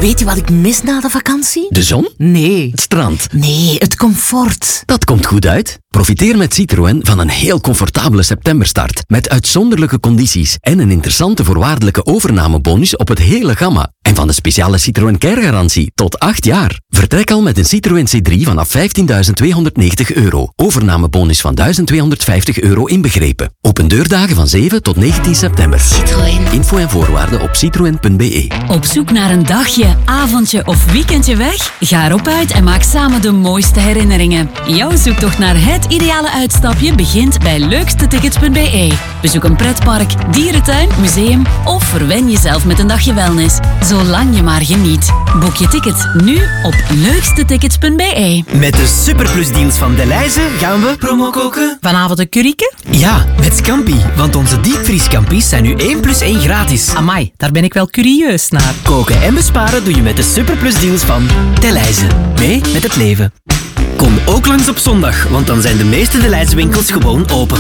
Weet je wat ik mis na de vakantie? De zon? Nee. Het strand? Nee, het comfort. Dat komt goed uit. Profiteer met Citroën van een heel comfortabele septemberstart. Met uitzonderlijke condities en een interessante voorwaardelijke overnamebonus op het hele gamma. En van de speciale Citroën Care-garantie tot 8 jaar. Vertrek al met een Citroën C3 vanaf €15.290. Overnamebonus van €1.250 inbegrepen. Open deurdagen van 7 tot 19 september. Citroën. Info en voorwaarden op citroen.be. Op zoek naar een dagje, avondje of weekendje weg? Ga erop uit en maak samen de mooiste herinneringen. Jouw zoektocht naar het ideale uitstapje begint bij leukstetickets.be. Bezoek een pretpark, dierentuin, museum of verwen jezelf met een dagje wellness. Zolang je maar geniet. Boek je ticket nu op leukstetickets.be. Met de superplusdeals van Delhaize gaan we promo koken. Vanavond een curryke? Ja, met Scampi. Want onze diepvrieskampi's zijn nu 1 + 1 gratis. Amai, daar ben ik wel curieus naar. Koken en besparen doe je met de superplusdeals van Delhaize. Mee met het leven. Kom ook langs op zondag, want dan zijn de meeste Delhaize winkels gewoon open.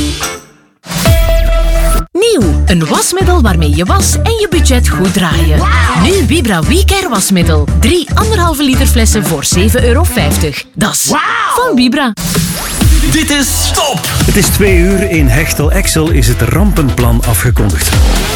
Nieuw, een wasmiddel waarmee je was en je budget goed draaien. Nu Vibra WeCare wasmiddel. 3 1,5 liter flessen voor €7,50. Dat is van Vibra. Dit is Top! Het is 2 uur. In Hechtel Exel is het rampenplan afgekondigd.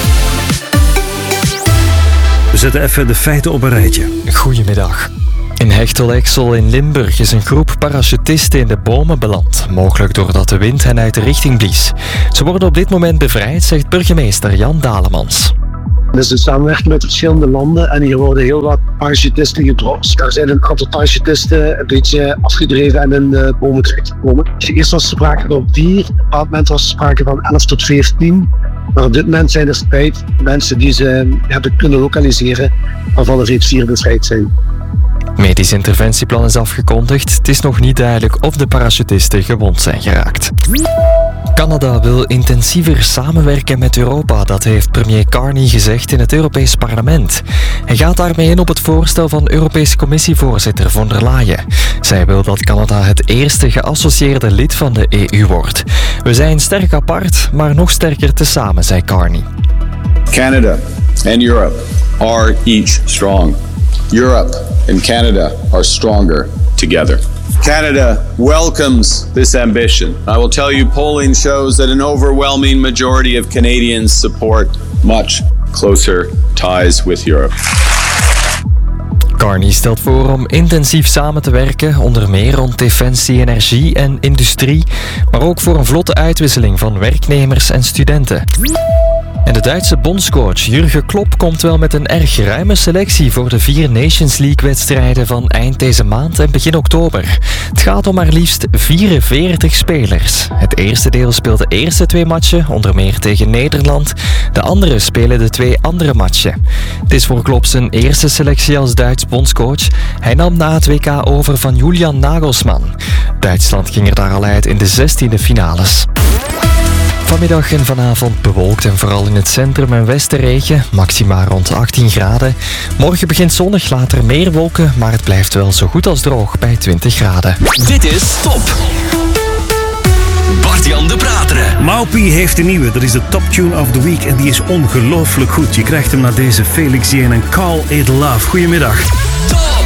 We zetten even de feiten op een rijtje. Goedemiddag. In Hechtel Exel in Limburg is een groep parachutisten in de bomen beland. Mogelijk doordat de wind hen uit de richting blies. Ze worden op dit moment bevrijd, zegt burgemeester Jan Dalemans. Het is een samenwerking met verschillende landen en hier worden heel wat parachutisten gedropt. Er zijn een aantal parachutisten een beetje afgedreven en in de bomen terechtgekomen. Eerst was er sprake van 4, op een bepaald moment was er sprake van 11 tot 14. Maar op dit moment zijn er 5 mensen die ze hebben kunnen lokaliseren, waarvan er reeds 4 bevrijd zijn. Medisch interventieplan is afgekondigd. Het is nog niet duidelijk of de parachutisten gewond zijn geraakt. Canada wil intensiever samenwerken met Europa, dat heeft premier Carney gezegd in het Europees Parlement. Hij gaat daarmee in op het voorstel van Europese Commissievoorzitter von der Leyen. Zij wil dat Canada het eerste geassocieerde lid van de EU wordt. We zijn sterk apart, maar nog sterker tezamen, zei Carney. Canada and Europe are each strong. Europe and Canada are stronger together. Canada welcomes this ambition. I will tell you, polling shows that an overwhelming majority of Canadians support much closer ties with Europe. Carney stelt voor om intensief samen te werken, onder meer rond defensie, energie en industrie, maar ook voor een vlotte uitwisseling van werknemers en studenten. En de Duitse bondscoach Jurgen Klopp komt wel met een erg ruime selectie voor de 4 Nations League-wedstrijden van eind deze maand en begin oktober. Het gaat om maar liefst 44 spelers. Het eerste deel speelt de eerste 2 matchen, onder meer tegen Nederland. De andere spelen de 2 andere matchen. Het is voor Klopp zijn eerste selectie als Duits bondscoach. Hij nam na het WK over van Julian Nagelsmann. Duitsland ging er daar al uit in de 16e finales. Vanmiddag en vanavond bewolkt en vooral in het centrum en westen regen, maxima rond 18 graden. Morgen begint zonnig, later meer wolken, maar het blijft wel zo goed als droog bij 20 graden. Dit is Top! Bart-Jan de Prateren. Maupi heeft een nieuwe, dat is de Top Tune of the Week en die is ongelooflijk goed. Je krijgt hem na deze Felix Jen en Call It Love. Goedemiddag. Top!